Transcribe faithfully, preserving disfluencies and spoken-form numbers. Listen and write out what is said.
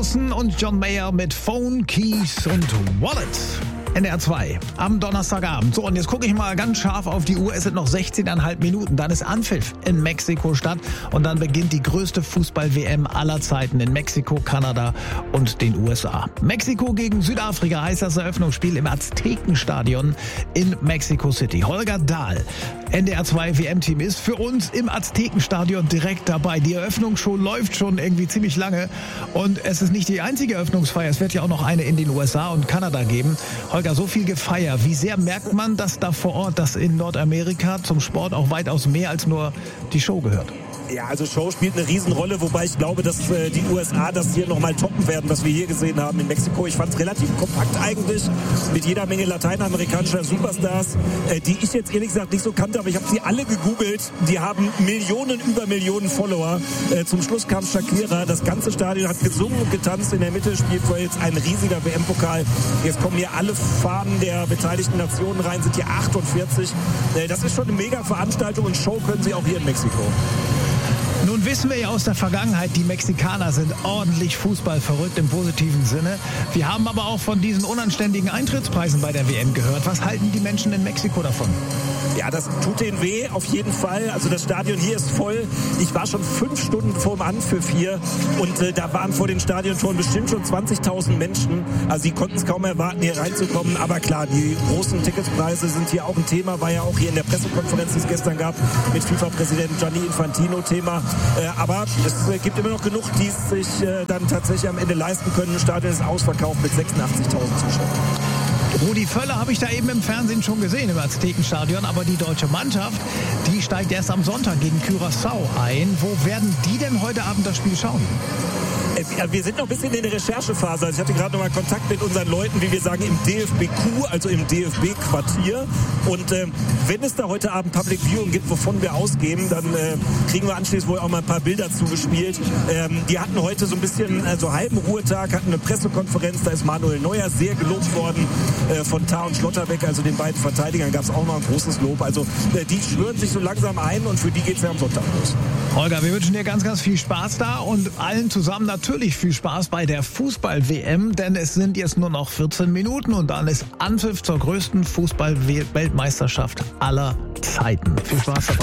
Dawson und John Mayer mit Phone, Keys und Wallet. N D R zwei am Donnerstagabend. So, und jetzt gucke ich mal ganz scharf auf die Uhr. Es sind noch sechzehn Komma fünf Minuten. Dann ist Anpfiff in Mexiko-Stadt. Und dann beginnt die größte Fußball-W M aller Zeiten in Mexiko, Kanada und den U S A. Mexiko gegen Südafrika heißt das Eröffnungsspiel im Aztekenstadion in Mexico City. Holger Dahl, N D R zwei W M-Team, ist für uns im Aztekenstadion direkt dabei. Die Eröffnungsshow läuft schon irgendwie ziemlich lange. Und es ist nicht die einzige Eröffnungsfeier. Es wird ja auch noch eine in den U S A und Kanada geben. Holger, so viel Gefeier. Wie sehr merkt man, dass da vor Ort, dass in Nordamerika zum Sport auch weitaus mehr als nur die Show gehört? Ja, also Show spielt eine Riesenrolle, wobei ich glaube, dass äh, die U S A das hier nochmal toppen werden, was wir hier gesehen haben in Mexiko. Ich fand es relativ kompakt eigentlich, mit jeder Menge lateinamerikanischer Superstars, äh, die ich jetzt ehrlich gesagt nicht so kannte, aber ich habe sie alle gegoogelt. Die haben Millionen über Millionen Follower. Äh, zum Schluss kam Shakira, das ganze Stadion hat gesungen und getanzt. In der Mitte spielt vor jetzt ein riesiger W M-Pokal. Jetzt kommen hier alle Fahnen der beteiligten Nationen rein, sind hier achtundvierzig. Äh, das ist schon eine mega Veranstaltung und Show können sie auch hier in Mexiko. Nun wissen wir ja aus der Vergangenheit, die Mexikaner sind ordentlich Fußball verrückt im positiven Sinne. Wir haben aber auch von diesen unanständigen Eintrittspreisen bei der W M gehört. Was halten die Menschen in Mexiko davon? Ja, das tut denen weh, auf jeden Fall. Also das Stadion hier ist voll. Ich war schon fünf Stunden vorm Anpfiff hier und äh, da waren vor den Stadiontoren bestimmt schon zwanzigtausend Menschen. Also sie konnten es kaum erwarten, hier reinzukommen. Aber klar, die großen Ticketpreise sind hier auch ein Thema. War ja auch hier in der Pressekonferenz, die es gestern gab, mit FIFA-Präsident Gianni Infantino Thema. Äh, aber es äh, gibt immer noch genug, die es sich äh, dann tatsächlich am Ende leisten können. Das Stadion ist ausverkauft mit sechsundachtzigtausend Zuschauern. Rudi Völler habe ich da eben im Fernsehen schon gesehen im Aztekenstadion, aber die deutsche Mannschaft, die steigt erst am Sonntag gegen Curaçao ein. Wo werden die denn heute Abend das Spiel schauen? Wir sind noch ein bisschen in der Recherchephase. Also ich hatte gerade noch mal Kontakt mit unseren Leuten, wie wir sagen, im D F B Q, also im D F B-Quartier. Und äh, wenn es da heute Abend Public Viewing gibt, wovon wir ausgehen, dann äh, kriegen wir anschließend wohl auch mal ein paar Bilder zugespielt. Ähm, die hatten heute so ein bisschen, also halben Ruhetag, hatten eine Pressekonferenz. Da ist Manuel Neuer sehr gelobt worden äh, von Tah und Schlotterbeck, also den beiden Verteidigern gab es auch noch ein großes Lob. Also äh, die schwören sich so langsam ein und für die geht es ja am Sonntag los. Holger, wir wünschen dir ganz, ganz viel Spaß da und allen zusammen natürlich viel Spaß bei der Fußball-W M, denn es sind jetzt nur noch vierzehn Minuten und dann ist Anpfiff zur größten Fußball-Weltmeisterschaft aller Zeiten. Viel Spaß dabei.